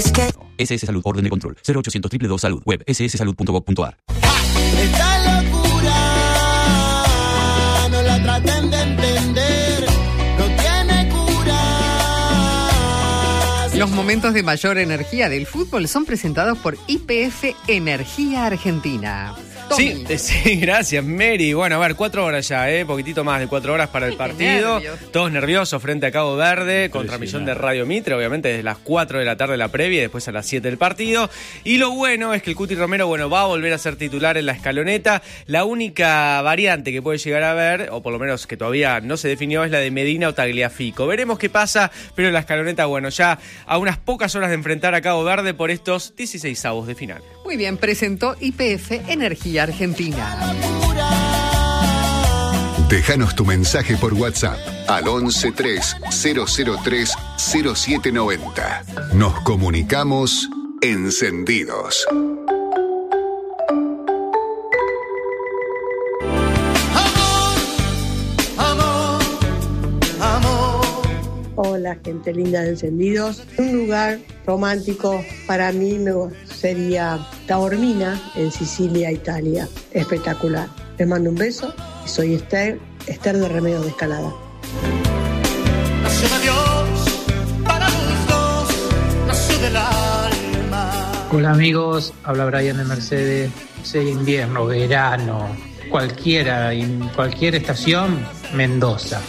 SS Salud, orden de control. 0800 222 Salud, web sssalud.gov.ar. Esta locura no la traten de entender, no tiene cura. Los momentos de mayor energía del fútbol son presentados por YPF Energía Argentina. Sí, gracias, Mary. Bueno, a ver, 4 horas ya, poquitito más de 4 horas para el partido. Todos nerviosos frente a Cabo Verde, contra Millón de Radio Mitre, obviamente desde las 4 de la tarde la previa y después a las 7 del partido. Y lo bueno es que el Cuti Romero, va a volver a ser titular en la escaloneta. La única variante que puede llegar a ver, o por lo menos que todavía no se definió, es la de Medina o Tagliafico. Veremos qué pasa, pero la escaloneta, ya a unas pocas horas de enfrentar a Cabo Verde por estos 16avos de final. Muy bien, presentó YPF Energía Argentina. Déjanos tu mensaje por WhatsApp al 1130030790. Nos comunicamos encendidos. Hola, gente linda de Encendidos. Un lugar romántico para mí sería Taormina, en Sicilia, Italia. Espectacular. Les mando un beso. Soy Esther de Remedios de Escalada. Nació de Dios para los dos, nació del alma. Hola amigos, habla Brian de Mercedes. Sea invierno, verano, cualquiera, en cualquier estación, Mendoza.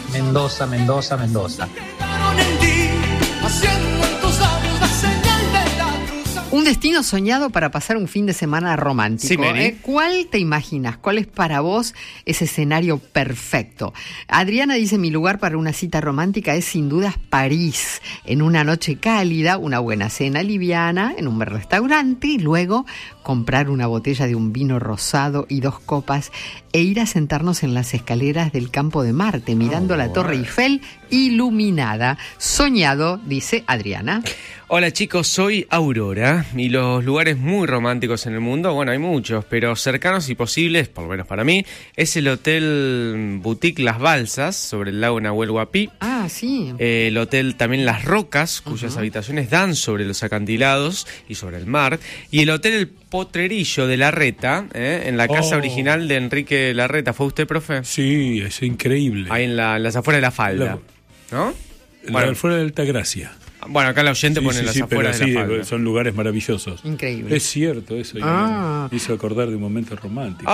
Un destino soñado para pasar un fin de semana romántico. Sí, Mary. ¿Cuál te imaginas? ¿Cuál es para vos ese escenario perfecto? Adriana dice, mi lugar para una cita romántica es sin dudas París. En una noche cálida, una buena cena liviana, en un buen restaurante y luego comprar una botella de un vino rosado y 2 copas e ir a sentarnos en las escaleras del Campo de Marte mirando la Torre Eiffel iluminada. Soñado, dice Adriana. Hola chicos, soy Aurora y los lugares muy románticos en el mundo, hay muchos, pero cercanos y posibles, por lo menos para mí, es el Hotel Boutique Las Balsas sobre el lago Nahuel Huapi. Ah, sí. El hotel también Las Rocas, cuyas habitaciones dan sobre los acantilados y sobre el mar. Y el Hotel El Potrerillo de Larreta, en la casa original de Enrique Larreta. ¿Fue usted, profe? Sí, es increíble. Ahí en las afueras de la falda, ¿no? Afuera de Altagracia. Bueno, acá la oyente pone las afueras de la falda. Son lugares maravillosos. Increíble. Es cierto eso. Me hizo acordar de un momento romántico.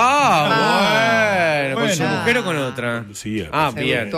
Bueno. ¿Con su mujer o con otra? Sí. Bien.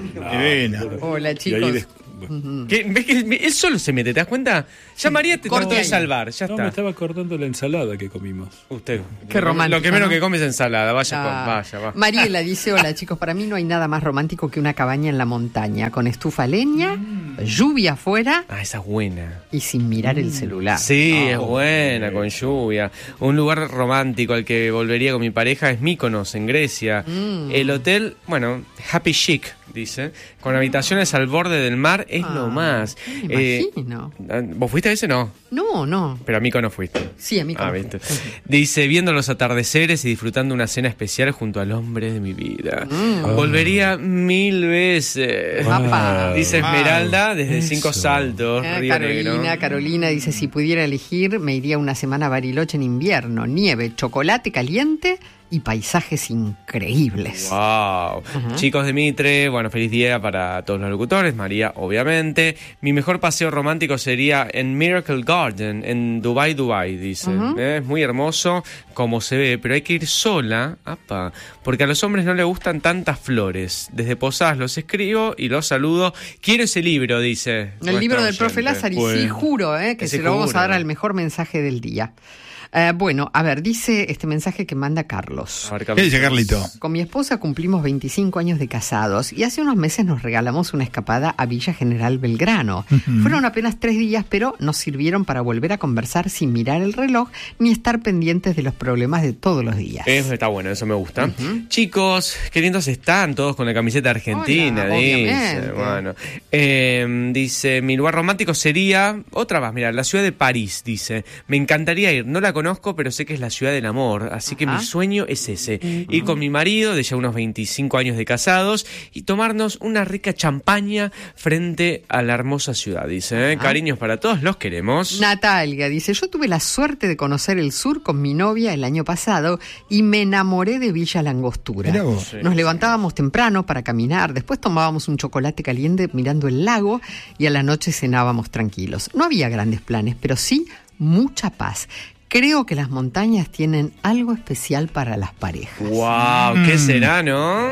Hola, chicos. ¿Ves que él solo se mete? ¿Te das cuenta? Ya María te trató de salvar, ya está. Me estaba acordando la ensalada que comimos. Usted. Qué romántico. Lo que menos que come es ensalada. Vaya. Mariela dice, hola chicos, para mí no hay nada más romántico que una cabaña en la montaña, con estufa leña, lluvia afuera. Esa es buena. Y sin mirar el celular. Sí, es buena, con lluvia. Un lugar romántico al que volvería con mi pareja es Mykonos, en Grecia. El hotel, Happy Chic, dice, con habitaciones al borde del mar, es lo más. Me imagino. ¿Vos fuiste a ese? No. No. Pero a Mykonos fuiste. Sí, a Mykonos. ¿Viste? Dice, viendo los atardeceres y disfrutando una cena especial junto al hombre de mi vida. Volvería 1000 veces. Dice Esmeralda desde 5 Saltos, Río Negro. Carolina dice, si pudiera elegir, me iría una semana a Bariloche en invierno. Nieve, chocolate caliente y paisajes increíbles. Wow. Chicos de Mitre, feliz día para todos los locutores, María, obviamente. Mi mejor paseo romántico sería en Miracle Garden, en Dubai, dice. Es muy hermoso como se ve, pero hay que ir sola, porque a los hombres no les gustan tantas flores. Desde Posadas los escribo y los saludo. Quiero ese libro, dice. El libro del profe Lázari, sí, juro, que se lo vamos a dar al mejor mensaje del día. Dice este mensaje que manda Carlos. ¿Qué dice Carlito? Con mi esposa cumplimos 25 años de casados y hace unos meses nos regalamos una escapada a Villa General Belgrano. Fueron apenas 3 días, pero nos sirvieron para volver a conversar sin mirar el reloj ni estar pendientes de los problemas de todos los días. Eso está bueno, eso me gusta. Chicos, qué lindos están todos con la camiseta argentina. Hola, dice, mi lugar romántico sería, otra más, la ciudad de París, dice. Me encantaría ir, no la conozco, conozco, pero sé que es la ciudad del amor, así que Ajá. mi sueño es ese. Ir con mi marido, de ya unos 25 años de casados, y tomarnos una rica champaña frente a la hermosa ciudad, dice. Ajá. Cariños para todos, los queremos. Natalia dice, yo tuve la suerte de conocer el sur con mi novia el año pasado y me enamoré de Villa Langostura. Mirá vos. Sí. Nos levantábamos temprano para caminar, después tomábamos un chocolate caliente mirando el lago y a la noche cenábamos tranquilos. No había grandes planes, pero sí mucha paz. Creo que las montañas tienen algo especial para las parejas. ¡Wow! ¿Qué será, no?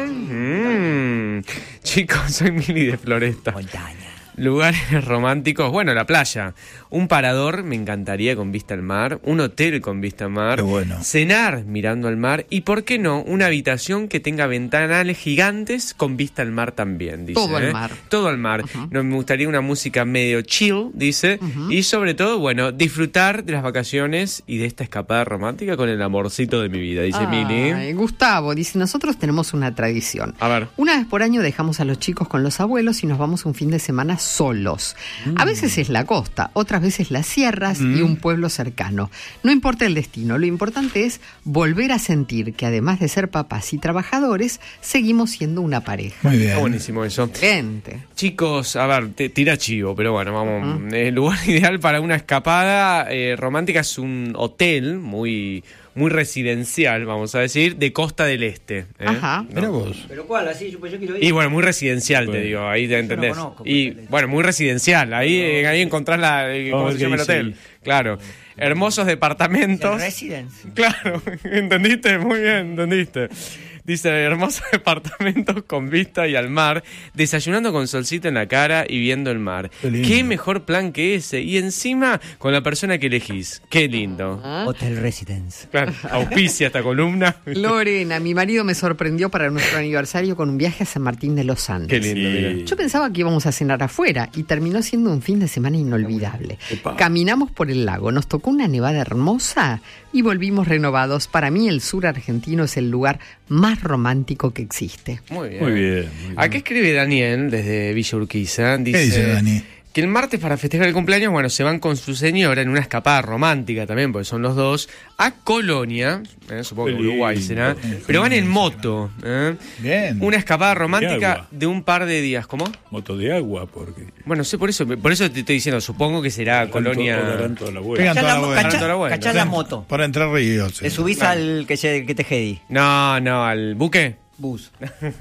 Chicos, soy Mili de Floresta. Montaña. Lugares románticos, bueno, la playa. Un parador, me encantaría, con vista al mar. Un hotel con vista al mar. Qué bueno. Cenar mirando al mar. Y, ¿por qué no? Una habitación que tenga ventanales gigantes con vista al mar también, dice. Todo al mar. Todo al mar. No, me gustaría una música medio chill, dice. Y sobre todo, bueno, disfrutar de las vacaciones y de esta escapada romántica con el amorcito de mi vida, dice Mili. Ay, Gustavo dice, nosotros tenemos una tradición. A ver. Una vez por año dejamos a los chicos con los abuelos y nos vamos un fin de semana solos. A veces es la costa, otras veces las sierras y un pueblo cercano. No importa el destino, lo importante es volver a sentir que además de ser papás y trabajadores, seguimos siendo una pareja. Muy bien. Está buenísimo eso. Excelente. Chicos, a ver, tira chivo, pero bueno, vamos. El lugar ideal para una escapada romántica es un hotel muy residencial, vamos a decir, de Costa del Este. Ajá. Mirá vos. ¿Pero cuál? Así, yo quiero ir. Y bueno, muy residencial, te Bueno. digo, ahí te entendés. no conozco Y Costa del Este. bueno, muy residencial, ahí encontrás cómo ver se qué llama el dice hotel. ahí. Claro. Hermosos departamentos. Residence. Claro, ¿entendiste? Muy bien, entendiste. Dice, hermosos departamentos con vista y al mar, desayunando con solcito en la cara y viendo el mar. Qué lindo. Qué mejor plan que ese. Y encima, con la persona que elegís. Qué lindo. Hotel Residence. Claro, auspicia esta columna. Lorena, mi marido me sorprendió para nuestro aniversario con un viaje a San Martín de los Andes. Qué lindo, Sí. mira. Yo pensaba que íbamos a cenar afuera y terminó siendo un fin de semana inolvidable. Epa. Caminamos por el lago, nos tocó una nevada hermosa y volvimos renovados. Para mí el sur argentino es el lugar más romántico que existe. Muy bien. Muy bien. Muy bien. Acá escribe Daniel desde Villa Urquiza. ¿Qué dice Dani? Que el martes para festejar el cumpleaños, bueno, se van con su señora en una escapada romántica también, porque son los dos, a Colonia, supongo que Qué Uruguay lindo. será, pero van en moto. Bien. Una escapada romántica agua. de un par de días. ¿Cómo? Moto de agua, porque. Bueno, sé, por eso te estoy diciendo, supongo que será Colonia. Darán toda la vuelta. Pegan toda la vuelta. Toda la vuelta. Cachá la moto. Para entrar ríos. Te subís al que te jedi. No, al buque. Bus.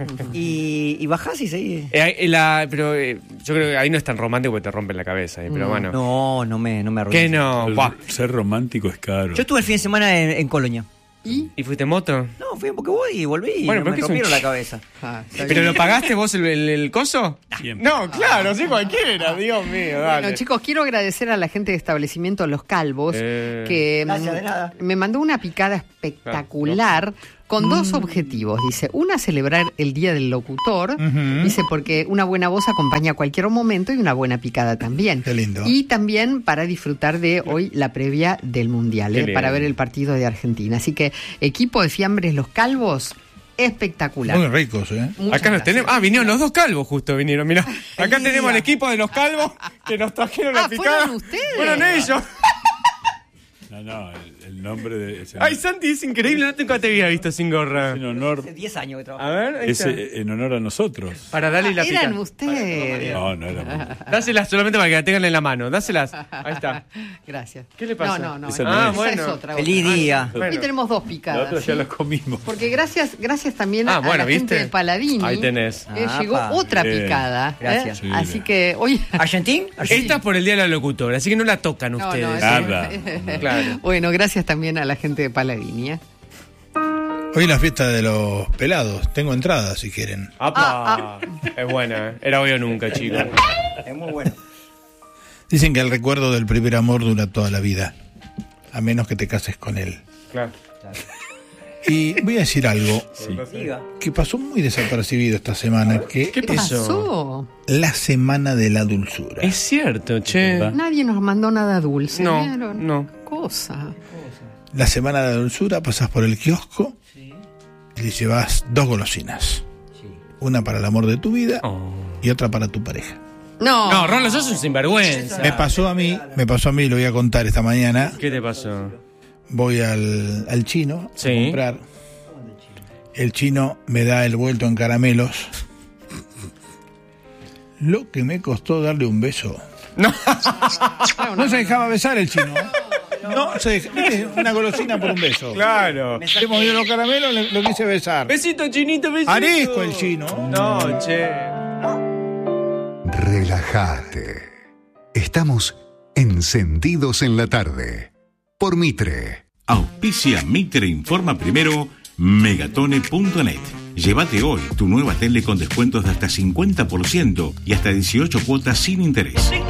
y bajás y seguís. Pero yo creo que ahí no es tan romántico porque te rompen la cabeza, pero bueno. No me arruines. ¿Qué no? Buah. Ser romántico es caro. Yo estuve el fin de semana en Colonia. ¿Y fuiste en moto? No, fui porque voy y volví y Bueno, me pero que es un rompieron la ch- cabeza. ¿Pero lo pagaste vos el coso? Siempre. No, claro, sí, cualquiera, Dios mío, dale. Bueno, chicos, quiero agradecer a la gente de establecimiento Los Calvos que Gracias, de nada. me mandó una picada espectacular con dos objetivos. Dice, una, celebrar el Día del Locutor. Dice, porque una buena voz acompaña a cualquier momento y una buena picada también. Qué lindo. Y también para disfrutar de hoy la previa del Mundial, Qué para lindo. ver el partido de Argentina. Así que, equipo de fiambres Los Calvos, espectacular. Muy ricos, ¿eh? Muchas Acá los gracias. tenemos. Ah, vinieron los dos calvos, justo vinieron. Mirá, acá Feliz tenemos día. el equipo de los calvos que nos trajeron la picada. ¿fueron ustedes? Fueron ellos. No, el nombre de. Es en, Ay, Santi, es increíble, nunca te había visto sin gorra. en honor. Hace 10 años que trabajo. A ver, ahí Es está. en honor a nosotros. Para darle la Eran picada. ustedes. No, no era. Dáselas solamente para que la tengan en la mano. Dáselas. Ahí está. Gracias. ¿Qué le pasa? No. Esa esa no es. es bueno. otra. Feliz otra. día. Aquí tenemos dos La picadas. otra ya ¿sí? la comimos. Porque gracias también Ah, a bueno, la gente ¿viste? de Paladini. Ahí tenés. Llegó Apa. otra Bien. picada. Gracias. Sí, Así bien. que, oye. ¿Argentín? Esta es por el Día de la Locutora, así que no la tocan No, ustedes. no, Nada. Claro. Bueno, gracias también a la gente de Paladini. Hoy la fiesta de los pelados. Tengo entradas si quieren. ¡Apa! Es buena, era hoy o nunca, chicos. Es muy bueno. Dicen que el recuerdo del primer amor dura toda la vida. A menos que te cases con él. Claro. Y voy a decir algo Diga. que pasó muy desapercibido esta semana, que ¿Qué ¿Qué es pasó? la semana de la dulzura. Es cierto, che. Nadie nos mandó nada dulce. No, ¿vieron? no. Cosa. La semana de la dulzura, pasás por el kiosco y le llevas 2 golosinas. Una para el amor de tu vida Oh. y otra para tu pareja. No. No, Rolo, sos un sinvergüenza. Me pasó a mí, lo voy a contar esta mañana. ¿Qué te pasó? voy al chino a comprar. El chino me da el vuelto en caramelos. Lo que me costó darle un beso. No se dejaba besar el chino. No, una golosina por un beso. Claro. Le movió los caramelos, lo quise besar. Besito, chinito, besito. Arisco el chino. No, che. Relájate. Estamos encendidos en la tarde. Por Mitre. Auspicia Mitre Informa Primero, Megatone.net. Llévate hoy tu nueva tele con descuentos de hasta 50% y hasta 18 cuotas sin interés.